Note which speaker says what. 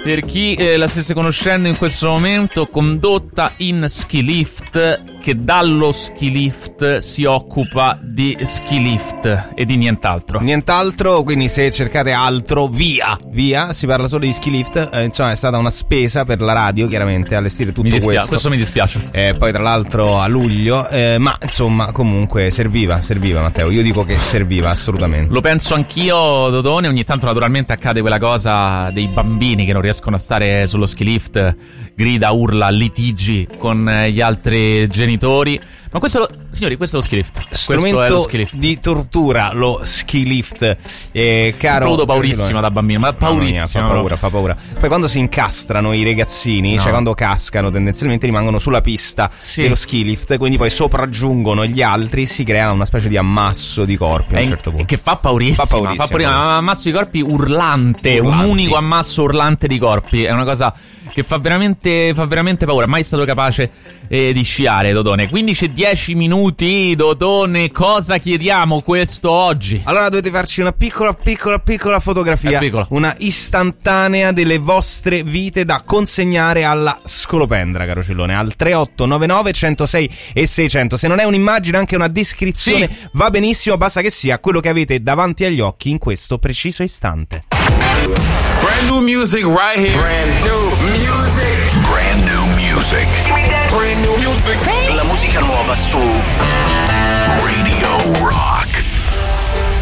Speaker 1: per chi la stesse conoscendo in questo momento, condotta in ski lift, che dallo ski lift si occupa di ski lift e di nient'altro.
Speaker 2: Nient'altro, quindi se cercate altro, via, si parla solo di ski lift. Insomma, è stata una spesa per la radio, chiaramente, allestire tutto
Speaker 1: questo mi dispiace.
Speaker 2: Poi tra l'altro a luglio, ma insomma comunque serviva Matteo, io dico che serviva assolutamente.
Speaker 1: Lo penso anch'io, Dodone. Ogni tanto naturalmente accade quella cosa dei bambini che non riescono a stare sullo ski lift, grida, urla, litigi con gli altri genitori. Ma signori, questo è lo ski lift.
Speaker 2: Strumento
Speaker 1: questo è lo ski lift
Speaker 2: di tortura, lo ski lift. Caro,
Speaker 1: ho avuto paurissima da bambino, ma paurissima.
Speaker 2: Mia, fa paura. Poi quando si incastrano i ragazzini, cioè quando cascano, tendenzialmente rimangono sulla pista dello ski lift, quindi poi sopraggiungono gli altri, si crea una specie di ammasso di corpi a un certo punto.
Speaker 1: Che fa paurissima. Un ammasso di corpi urlante, un unico ammasso urlante di corpi. È una cosa che fa veramente paura. Mai stato capace di sciare, Dodone. 15-10 minuti, Dodone. Cosa chiediamo questo oggi?
Speaker 2: Allora dovete farci una piccola fotografia, una istantanea delle vostre vite da consegnare alla Scolopendra, caro Cellone, al 3899 106 e 600. Se non è un'immagine, anche una descrizione va benissimo, basta che sia quello che avete davanti agli occhi in questo preciso istante.
Speaker 3: Brand new music right here. Brand new music. Brand new music. Brand new music. La musica nuova su Radio Rock.